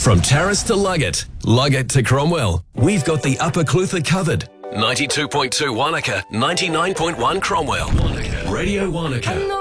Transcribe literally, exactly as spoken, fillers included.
From Terrace to Luggett, Luggett to Cromwell, we've got the Upper Clutha covered. ninety-two point two Wanaka, ninety-nine point one Cromwell. Radio Wanaka.